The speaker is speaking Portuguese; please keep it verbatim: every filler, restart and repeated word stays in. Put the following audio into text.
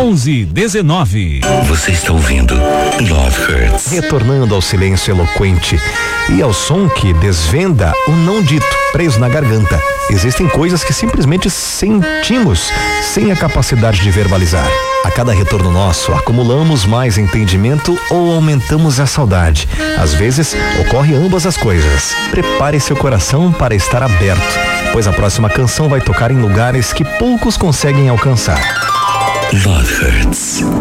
onze dezenove. Você está ouvindo Love Hurts. Retornando ao silêncio eloquente e ao som que desvenda o não dito, preso na garganta. Existem coisas que simplesmente sentimos sem a capacidade de verbalizar. A cada retorno nosso, acumulamos mais entendimento ou aumentamos a saudade. Às vezes, ocorre ambas as coisas. Prepare seu coração para estar aberto, pois a próxima canção vai tocar em lugares que poucos conseguem alcançar. Love Hurts.